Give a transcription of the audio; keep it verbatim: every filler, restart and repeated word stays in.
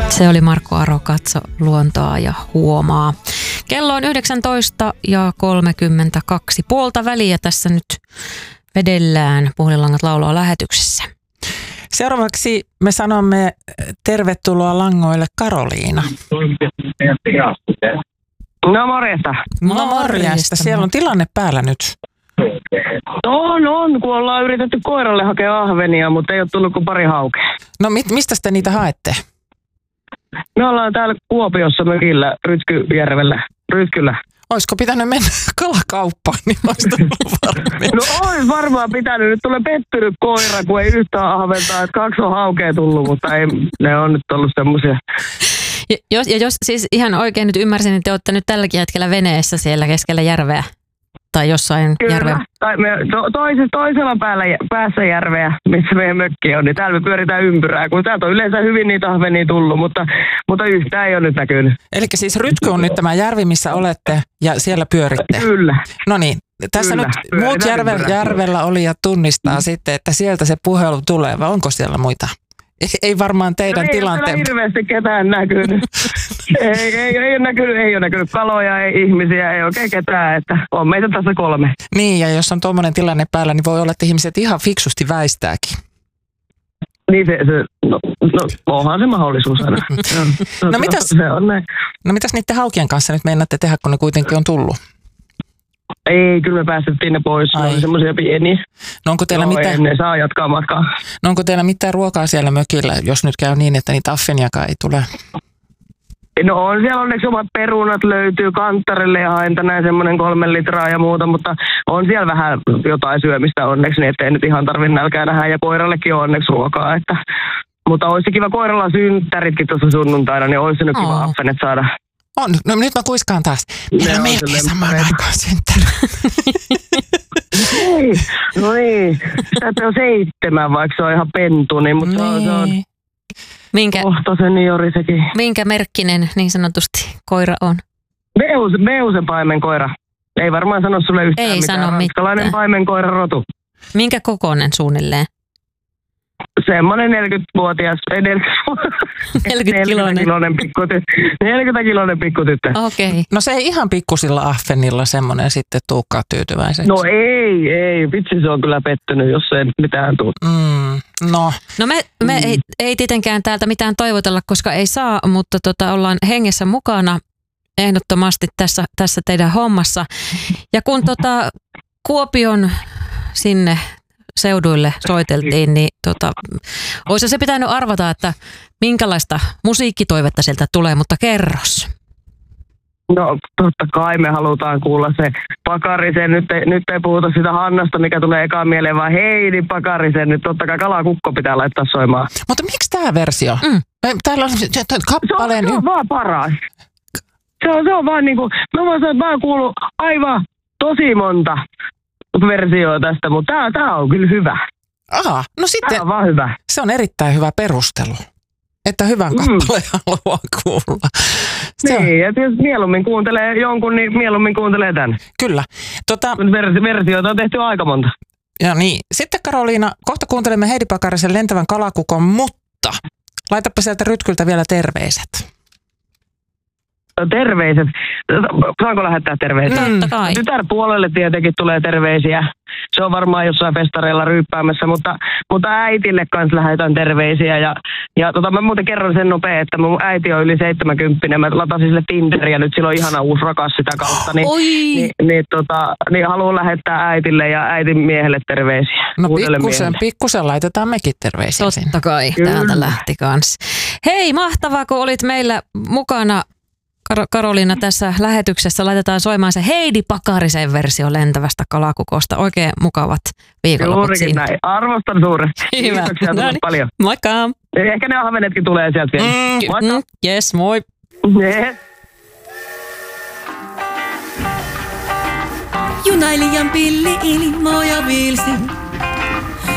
Se oli Markku Aro, Katso luontoa ja huomaa. Kello on yhdeksäntoista ja kolmekymmentäkaksi. Puolta väliä tässä nyt vedellään Puhelinlangat laulaa lähetyksessä. Seuraavaksi me sanomme tervetuloa langoille Karoliina. No morjesta. No morjesta. Siellä on tilanne päällä nyt. On, on, kun ollaan yritetty koiralle hakea ahvenia, mutta ei ole tullut kuin pari haukea. No mit, mistä te niitä haette? Me ollaan täällä Kuopiossa mökillä Rytkyjärvellä, Rytkyllä. Olisiko pitänyt mennä kalakauppaan, niin olisi tullut varmaan. No olisi varmaan pitänyt. Nyt tulee pettynyt koira, kun ei yhtään ahventaa. Että kaksi on haukea tullut, mutta ei, ne on nyt ollut semmoisia. Ja jos, ja jos siis ihan oikein nyt ymmärsin, niin te olette nyt tälläkin hetkellä veneessä siellä keskellä järveä. Tai jossain järveä. Kyllä, tai me to, toisella, toisella päällä, päässä järveä, missä meidän mökki on, niin täällä me pyöritään ympyrää, kun täältä on yleensä hyvin niitä ahvenia tullut, mutta, mutta yhtään ei ole nyt näkynyt. Eli siis Rytky on nyt tämä järvi, missä olette ja siellä pyöritte? Kyllä. No niin, tässä Kyllä, nyt muut järve, järvellä olijat tunnistaa mm. sitten, että sieltä se puhelu tulee, vai onko siellä muita? Ei, ei varmaan teidän no, tilanteen. Ei ole hirveästi ketään näkynyt. ei, ei, ei, ole näkynyt. Ei ole näkynyt kaloja, ei ihmisiä, ei oikein ketään. Että on meitä tässä kolme. Niin, ja jos on tuommoinen tilanne päällä, niin voi olla, että ihmiset ihan fiksusti väistääkin. Niin se, se no, no onhan se mahdollisuus aina. no, no, mitäs, se on näin. no mitäs niiden haukien kanssa nyt meinaatte tehdä, kun ne kuitenkin on tullut? Ei, kyllä me päästettiin ne pois. Ne oli semmoisia pieniä. No onko teillä Joo, mitään... ne saa jatkaa matkaa. No onko teillä mitään ruokaa siellä mökillä, jos nyt käy niin, että niitä affeniakaan ei tule? No on siellä onneksi omat perunat löytyy kanttarille ja haen tänään semmoinen kolme litraa ja muuta, mutta on siellä vähän jotain syömistä onneksi, niin ettei nyt ihan tarvitse nälkää nähdä ja koirallekin on onneksi ruokaa. Että... Mutta olisi kiva koiralla synttäritkin tuossa sunnuntaina, niin olisi nyt kiva oh. affenet saada. On, no nyt mä kuiskaan taas. Meillä on melkein samaan aikaan synttäri. Ei, no ei. Sitä on seitsemän, vaikka se on ihan pentuni, mutta niin. se on... Se on... Minkä, Kohta seniori sekin. Minkä merkkinen niin sanotusti koira on? Veus, Veusen paimenkoira. Ei varmaan sano sulle yhtään ei mitään. Sano Ranskalainen mitään. paimenkoira rotu. Minkä kokoinen suunnilleen? Semmoinen neljäkymmentävuotias, neljäkymmentä kiloinen pikkutyttö. neljäkymmentä kiloinen pikkutyttö. Okei. Okay. No se ei ihan pikkusilla affenilla semmoinen sitten tuukkaa tyytyväiseksi. No ei, ei. Vitsi se on kyllä pettynyt, jos ei mitään tule. Mm, no. No me, me mm. ei, ei tietenkään täältä mitään toivotella, koska ei saa, mutta tota, ollaan hengessä mukana ehdottomasti tässä, tässä teidän hommassa. Ja kun tota, Kuopion sinne seuduille soiteltiin, niin tota, olisi se pitänyt arvata, että minkälaista musiikkitoivetta sieltä tulee, mutta kerros. No totta kai me halutaan kuulla se Pakarisen. Nyt ei, nyt ei puhuta sitä Hannasta, mikä tulee ekaan mieleen, vaan Heidi Pakarisen. Nyt totta kai Kalakukko pitää laittaa soimaan. Mutta miksi tämä versio? Mm. Täällä on kappaleen... Se on, se on vaan paras. Se on, se on vaan niinku, mä voin sanoa, että mä oon kuullut aivan tosi monta versioa tästä, mutta tää, tää on kyllä hyvä. Aha, no sitten tää on vaan hyvä. Se on erittäin hyvä perustelu, että hyvän kappaleen mm. haluaa kuulla. Se niin, on... että jos mieluummin kuuntelee jonkun, niin mieluummin kuuntelee tän. Kyllä. Tota... Vers- versioita on tehty aika monta. Ja niin. Sitten Karoliina, kohta kuuntelemme Heidi Pakarisen Lentävän kalakukon, mutta laitapa sieltä Rytkyltä vielä terveiset. Terveiset. Saanko lähettää terveisiä? Mm. Totta kai. Tytärpuolelle tietenkin tulee terveisiä. Se on varmaan jossain festareilla ryyppäämässä, mutta, mutta äitille kanssa lähetän terveisiä. Ja, ja tota, mä muuten kerron sen nopea, että mun äiti on yli seitsemänkymppinen. Mä latasin sille Tinderiä, nyt sillä on ihana uusi rakas sitä kautta. Niin, niin, niin, tota, niin haluan lähettää äitille ja äitin miehelle terveisiä. No pikkusen, pikkusen laitetaan mekin terveisiä. Totta kai, Kyllä. täältä lähti kans. Hei, mahtavaa kun olit meillä mukana. Kar- Karoliina tässä lähetyksessä laitetaan soimaan se Heidi Pakarisen versio Lentävästä kalakukosta. Oikein mukavat viikonloput Juurikin siinä. Näin. Arvostan suuresti. Hyvä. Kiitoksia No niin. paljon. Moikka. Ehkä ne ahvenetkin tulee sieltä vielä. Mm, Moikka. Mm, yes, moi. Yes. Junailijan pilli ilmoja viilsi.